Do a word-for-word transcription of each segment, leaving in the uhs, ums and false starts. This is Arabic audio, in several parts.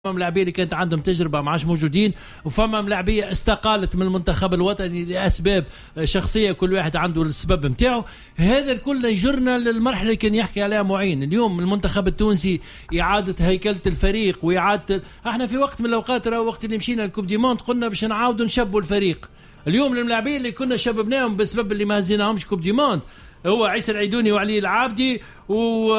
فما ملاعبيه اللي كانت عندهم تجربه ما عادش موجودين، وفما ملاعبيه استقالت من المنتخب الوطني لاسباب شخصيه، كل واحد عنده السبب نتاعو. هذا الكل يجرنا للمرحله اللي كان يحكي عليها معين. اليوم المنتخب التونسي اعاده هيكله الفريق واعاده، احنا في وقت من الاوقات راه وقت اللي مشينا الكوب دي موند قلنا باش نعاودوا نشبوا الفريق. اليوم الملاعبيه اللي كنا شببناهم بسبب اللي ما هزيناهمش كوب دي موند هو عيسى العيدوني وعلي العابدي و...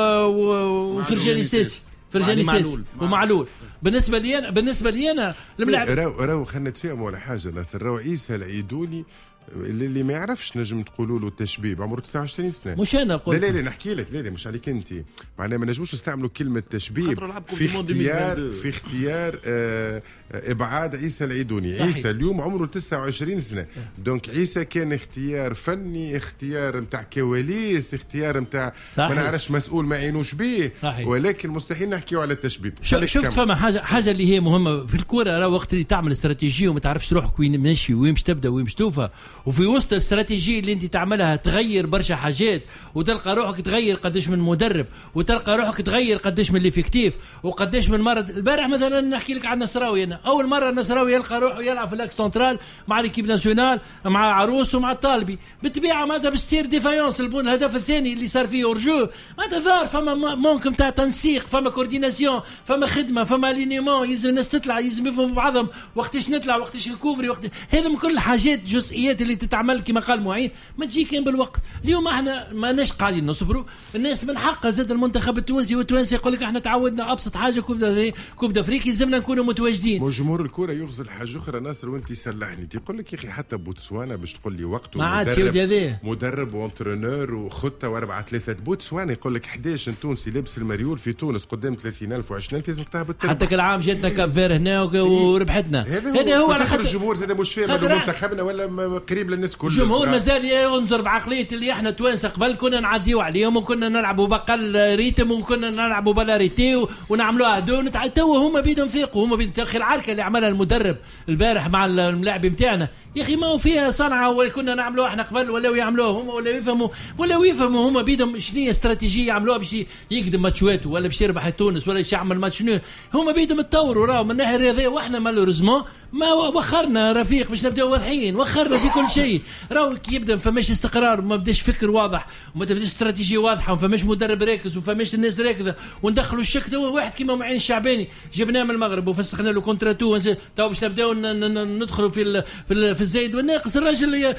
و... وفرجاني ساسي فرجاني ساسي ومعلول. بالنسبه لي انا بالنسبه لي انا الملاعب راهو راهو خلينا نتفاهموا على حاجه ناصر. راهو عيسى العيدوني اللي, اللي ما يعرفش نجم تقولوا له التشبيب عمره تسعة وعشرين سنه. مش انا قلت لا لا لا نحكي لك، لا لا مش عليك انت، معناها ما نجموش نستعملوا كلمه تشبيب في اختيار في اختيار آه ابعاد عيسى العيدوني. صحيح. عيسى اليوم عمره تسعة وعشرين سنه، دونك عيسى كان اختيار فني، اختيار نتاع كواليس، اختيار نتاع ما نعرفش مسؤول ما يعينوش به، ولكن مستحيل نحكيوا على التشبيب. شفت فما حاجه حاجه اللي هي مهمه في الكوره، راه وقت اللي تعمل استراتيجيه وما تعرفش روحك وين ماشي وين باش تبدا وين باش توفى، وفي وسط الاستراتيجيه اللي انت تعملها تغير برشا حاجات، وتلقى روحك تغير قداش من مدرب، وتلقى روحك تغير قداش من ليفيكتيف، وقداش من مرض. البارح مثلا نحكي لك عن النصراوي، انا اول مره النصراوي يلقى روحه يلعب في الاكس سنترال مع ليكيب ناسيونال مع عروس ومع الطالبي، بالطبيعه معناتها باش تصير ديفايونس. الهدف الثاني اللي صار فيه اورجو معناتها ظهر فما ممكن تاع تنسيق، فما كورديناسيون، فما خدمه، فما الينيمون، يلزم الناس تطلع، يلزم يفهموا بعضهم وقتاش نطلع وقتاش الكوفري وقت هذا من كل حاجات جزئيات اللي تتعمل كما قال معين ما تجي كان بالوقت. اليوم احنا ما ناش قاعدين نصبروا، الناس من حقها زاد المنتخب التونسي والتوانسي يقول لك احنا تعودنا ابسط حاجه كوب كوب افريقيا لازمنا نكونوا متواجدين. جمهور الكره يغزل حاجه اخرى ناصر وانت يسلحني تقول لك يا اخي حتى بوتسوانا باش تقول لي وقته ما عادش مدرب, مدرب وانترينور وخطه واربعه ثلاثه. بوتسوانا يقول لك احد عشر تونسي لابس المريول في تونس قدام ثلاثين ألف وعشرين ألف لازم تهبط. حتى كل عام جاتنا كافير هنا وربحتنا. هذا هو على خاطر الجمهور زاد مش فاهم منتخبنا ولا قريب للناس كلها. الجمهور مازال ينظر بعقليه اللي احنا توانسه قبل كنا نعديو عليهم وكنا نلعبوا بقل ريتم وكنا نلعبوا بلا ريتي ونعملوها دون. تو هما بيدهم فيقوا، هما بيدهم تاخي العركه اللي عملها المدرب البارح مع الملاعب نتاعنا يا اخي ما هو فيها صنعه ولا كنا نعملوها احنا قبل ولا يعملوها هما ولا يفهموا ولا يفهموا هما بيدهم شنو استراتيجيه يعملوها باش يقدم ماتشواته ولا باش يربح تونس ولا باش يعمل ماتش نول. هما بيدهم يتطوروا راهو من الناحيه الرياضيه، واحنا مالوريزمون ما وخرنا رفيق باش نبداو واضحين، وخرنا في كل شيء. راهو كي يبدا فماش استقرار وما بداش فكر واضح وما تبداش استراتيجيه واضحه وفماش مدرب راكز وفماش الناس راكزه وندخلوا الشك. هو واحد كيما معين الشعباني جبناه من المغرب وفسخنا له كونتراتو تو باش نبداو ندخلوا في في الزايد والناقص. الراجل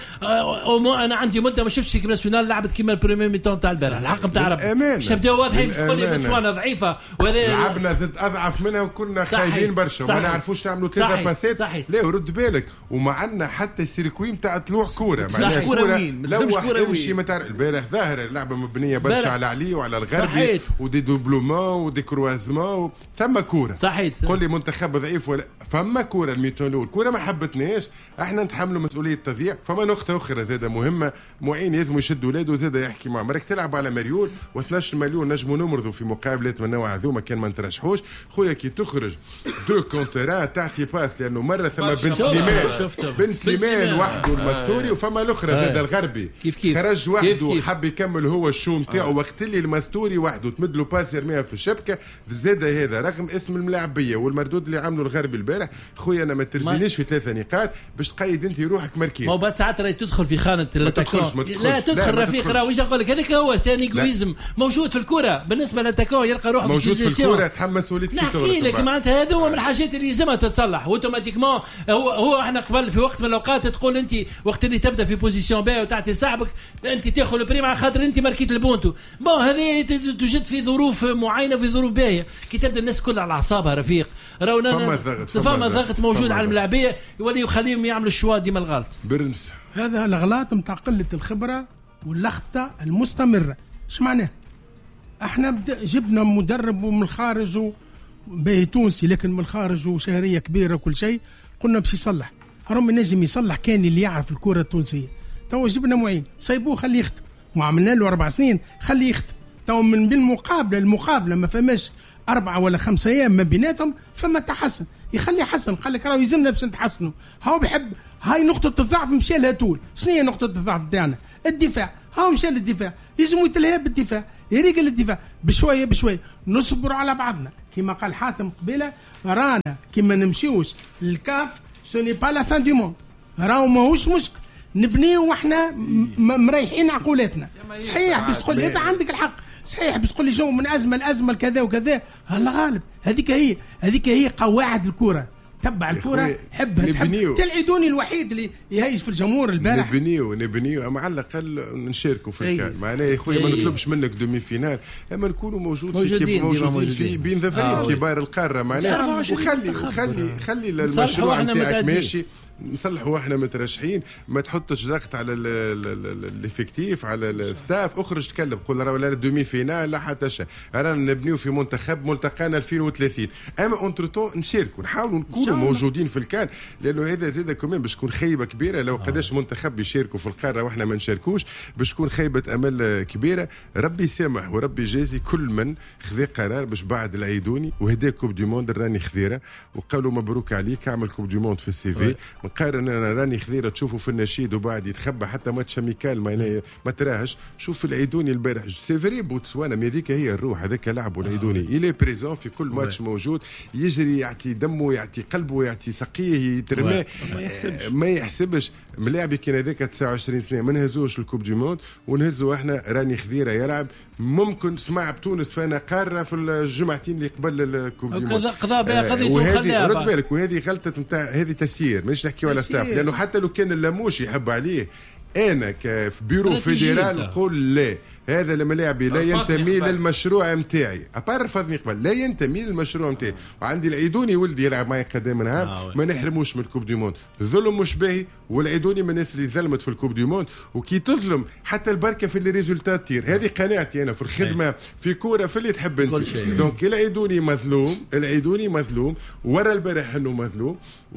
انا عندي مده ما شفتش ليكيب ناسيونال لعبت كيما البريمير ميتون تاع البارح الحق نتاع ربي باش نبداو واضحين. باش تقول لي بتسوانا ضعيفه وهذا لعبنا ضد اضعف منها وكنا خايبين برشا وما نعرفوش نعملوا ثلاثه باسات. لا ورد بالك وما عندنا حتى السيركوي نتاع طلوع كوره، معناها كوره لوح امشي ما تعرف. البارح ظاهر اللعبه مبنيه برشا على علي وعلى الغربي ودي دوبلومون ودي كروازمون ثم كوره. صحيح قول لي منتخب ضعيف ولا فما كوره الميتونول كوره ما حبتناش احنا نتحملوا مسؤوليه تضييع. فما نقطه اخرى زاده مهمه، معين لازم يشد ولاده زاده يحكي معهم. راك تلعب على مريول و12 مليون نجموا نمرضوا في مقابلات من النوع هذوما كان ما نترشحوش خويا. كي تخرج دو كونتران تعطي باس، لانه مره ثم بن سليمان بن سليمان وحده المستوري وفما الاخرى زاده الغربي كيف كيف خرج وحده حب يكمل هو الشو نتاعو وقت اللي المستوري وحده تمد له باس يرميها في الشبكه. زاده هذا رغم اسم الملاعبيه والمردود اللي عملوا الغربي البارح. خويا انا ما ترزينيش في ثلاثه نقاط باش تقيد انت روحك ماركين. ما بعد ساعات راهي تدخل في خانه الاتاكون. لا تدخل رفيق راه واش نقول لك هذاك هو سان ايغويزم موجود في الكره. بالنسبه للاتاكون يلقى روحه موجود في الكره تحمس وليد. نحكي لك معناتها هذا هو من الحاجات اللي لازمها تتصلح اوتوماتيكمون. هو هو احنا قبل في وقت من الاوقات تقول انت وقت اللي تبدا في بوزيسيون باهيه وتعطي صاحبك انت تاخذ البريم على خاطر انت ماركيت البونتو. بون هذه توجد في ظروف معينه في ظروف باهيه. كي تبدا الناس كلها على اعصابها رفيق راهو فما ضغط موجود على الملاعبيه يولي يخليهم يعملوا الشوا ديما الغلط. برنس هذا الغلط نتاع قله الخبره واللخبطه المستمره. ايش معناه؟ احنا جبنا مدرب من الخارج باهي تونسي لكن من الخارج وشهريه كبيره وكل شيء قلنا باش يصلح. رغم نجم يصلح كان اللي يعرف الكره التونسيه. تو جبنا معين سايبوه خليه يخدم وعملنا له اربع سنين خليه يخدم. تو من بالمقابله المقابله ما فماش اربعه ولا خمسه ايام ما بيناتهم فما تحسن. يخلي حسن قال لك راه يلزمنا باش نتحسنوا. هاو بيحب هاي نقطه الضعف مشى لها طول. شنو هي نقطه الضعف تاعنا؟ الدفاع. هاو مشى للدفاع يلزموا يتلهى بالدفاع يريق للدفاع بشويه بشويه نصبر على بعضنا. كما قال حاتم قبيله، رانا كما نمشيوش للكاف سوني با لا فان دو موند، راهو ماهوش مشكل نبنيو واحنا مريحين عقولاتنا. صحيح باش تقول لي عندك الحق، صحيح باش تقول لي جو من ازمه لازمه كذا وكذا، الله غالب. هذيك هي هذيك هي قواعد الكره، تبع الكره حبها تحب. تلعيدوني الوحيد اللي يهيج في الجمهور البارح. نبنيو نبنيو اما على الاقل نشاركوا في الكاس. معناها يا خويا ما نطلبش منك دومي فينال، اما نكونوا موجودين موجودين في بين ذفرين آه كبار القاره معناها. وخلي وخلي خلي المشروع نتاعك ماشي، نصلحوا احنا مترشحين. ما تحطش ضغط على الافكتيف على الستاف، اخرج تكلم قول راه لا دومي فينال لا حتى شيء، رانا نبنيو في منتخب ملتقانا ألفين وثلاثين. اما اونتر طون نشاركوا نحاولوا نكونوا موجودين في الكان، لانه هذا زاد كمان باش تكون خيبه كبيره لو قداش منتخب يشاركوا في القاره واحنا ما نشاركوش، باش تكون خيبه امل كبيره. ربي يسامح وربي يجازي كل من خذ قرار باش بعد العيدوني وهدا كوب دي موند راني خذيره وقالوا مبروك عليك اعمل كوب دي موند في السي في. مقارن انا راني خذيره تشوفوا في النشيد وبعد يتخبى حتى ماتش ميكال ما ما تراهش. شوف العيدوني البارح سي فري بوتسوانا، ما هذيك هي الروح، هذاك لعبوا العيدوني الي بريزون في كل ماتش موجود، يجري يعطي دمه يعطي قلبه يعطي سقيه يترمى ما يحسبش. ملاعبي كان هذاك تسعة وعشرين سنه ما نهزوش الكوب دي موند ونهزوا احنا. راني خذيره يلعب ممكن سمع بتونس فانا قاره في الجمعتين اللي قبل الكوب دي موند قضاء بها قضيه وخلاها. رد بالك وهذه غلطه نتاع هذه تسيير، مش نحكي ولا ستاف، لانه حتى لو كان اللاموش يحب عليه انا كبيرو فيدرال نقول لا، هذا الملاعبي لا ينتمي للمشروع نتاعي. ابار رفضني قبل لا ينتمي للمشروع نتاعي، وعندي العيدوني ولدي يلعب معي قدام نهار آه ما نحرموش من الكوب دي موند. ظلم مش باهي، والعيدوني من الناس اللي ظلمت في الكوب دي موند. وكي تظلم حتى البركه في الريزولتات تير، هذه قناعتي انا في الخدمه في كوره في اللي تحب انت. دونك العيدوني مظلوم، العيدوني مظلوم ورا البارح انه مظلوم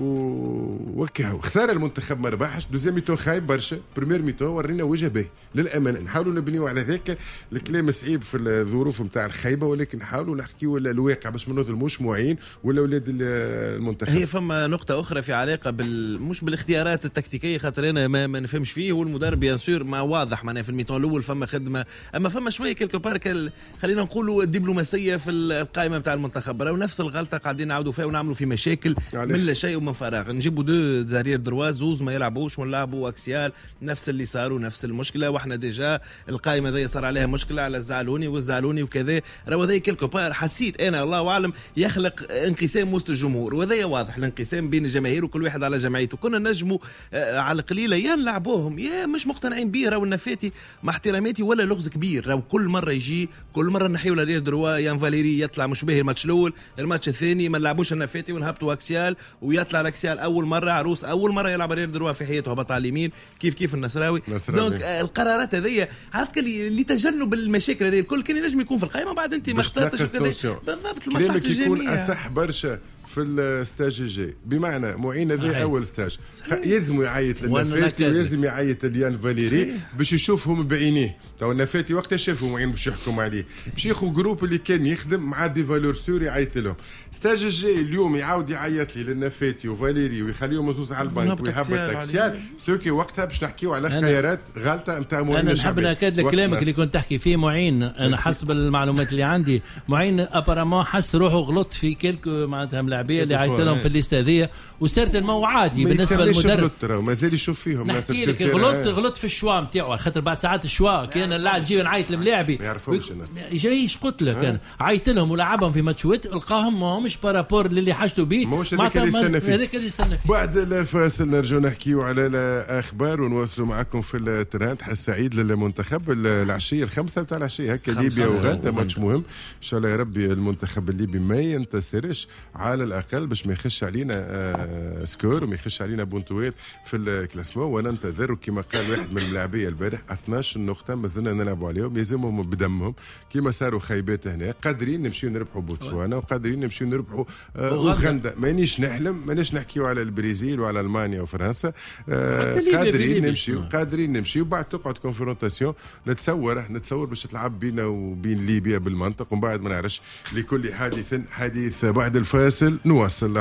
وكاو خساره المنتخب ما ربحش. دوزيام ميتو خايب برشا، بريمير ميتو ورينا وجه باهي للامانه. نحاولوا نبنيو على ذاك الكلام صعيب في الظروف نتاع الخيبه، ولكن نحاولوا نحكيوا الواقع باش ما نظلموش معين ولا اولاد المنتخب. هي فما نقطه اخرى في علاقه بال مش بالاختيارات التكتيكيه، خاطر انا ما, ما نفهمش فيه. والمدرب بيان سور ما واضح معناها في الميتون الاول فما خدمه، اما فما شويه كيلكو بارك خلينا نقولوا الدبلوماسيه في القائمه نتاع المنتخب. راهو نفس الغلطه قاعدين نعاودوا فيها ونعملوا في مشاكل من لا شيء ومن فراغ. نجيبوا دو زارير دروا زوز ما يلعبوش ونلعبوا اكسيال، نفس اللي صاروا نفس المشكله. واحنا ديجا القائمه ذي صار عليها مشكله على الزعلوني والزعلوني وكذا. راهو ذي كيلكو بار حسيت انا الله اعلم يخلق انقسام وسط الجمهور، وذي واضح الانقسام بين الجماهير وكل واحد على جمعيته. كنا نجموا آه على القليله يا نلعبوهم يا مش مقتنعين بيه. راهو النفاتي مع احتراماتي ولا لغز كبير، راهو كل مره يجي كل مره نحيو لرير دروا يان فاليري يطلع مش باهي الماتش الاول، الماتش الثاني ما نلعبوش النفاتي ونهبطوا اكسيال ويطلع الاكسيال اول مره عروس اول مره يلعب رير دروا في حياته هبط على اليمين كيف كيف النصراوي. دونك آه القرارات هذه عسكر لتجنب المشاكل هذه الكل كان ينجم يكون في القائمه. بعد انت ما اخترتش كذا بالضبط المصلحه الجميع يكون اصح برشا في الستاج الجاي. بمعنى معين هذا اول ستاج يلزم يعيط للنفاتي ويلزم يعيط ليان فاليري باش يشوفهم بعينيه. تو النفاتي وقت شافوا معين باش يحكم عليه باش ياخذ جروب اللي كان يخدم مع دي فالور سور يعيط لهم. ستاج الجاي اليوم يعاود يعيط لي للنفاتي وفاليري ويخليهم مزوز على البنك ويهبط اكسيال سوكي. وقتها باش نحكيو على خيارات غلطه نتاع معين. انا نحب ناكد لك كلامك اللي كنت تحكي فيه معين. انا حسب المعلومات اللي عندي معين ابارامون حس روحه غلط في كلك معناتها ملاعبيه اللي عيط لهم في الليسته هذه وصارت المو عادي بالنسبه للمدرب. ما زال يشوف فيهم. نحكي لك غلط غلط في الشوا نتاعو خاطر بعد ساعات الشوا كان اللاعب جيب نعيط لملاعبي ما يعرفوش الناس جايش قلت لك انا عيط لهم ولعبهم في ماتشات القاهم ماهمش بارابور اللي حاجته به. مش هذاك اللي يستنى فيه. هذاك اللي يستنى فيه. بعد الفاصل نرجعوا نحكيوا على الاخبار ونواصلوا معكم في الترند. حس سعيد للمنتخب العشيه الخمسه بتاع العشيه هكا ليبيا وغدا ماتش مهم ان شاء الله يا ربي. المنتخب الليبي ما ينتصرش على الاقل باش ما يخش علينا آه سكور وما يخش علينا بونتوات في الكلاسمون. وننتظر كما قال واحد من اللاعبيه البارح اثناش نقطه مازلنا نلعبوا عليهم يلزمهم بدمهم كما صاروا خيبات هنا. قادرين نمشيو نربحوا بوتسوانا وقادرين نمشيو نربحوا آه اوغندا. مانيش نحلم مانيش نحكيو على البرازيل وعلى المانيا وفرنسا. آه قادرين نمشيو قادرين نمشيو بعد تقعد كونفرونتاسيون نتصور نتصور باش تلعب بينا وبين ليبيا بالمنطق ومن بعد ما نعرفش لكل حادث حديث. بعد الفاصل نواصل.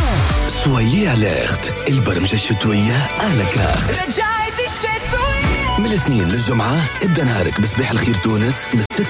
سويي أليرت البرمجة الشتوية على كارت. رجعت الشتوية من الاثنين للجمعة ابدأ نهارك بصباح الخير تونس من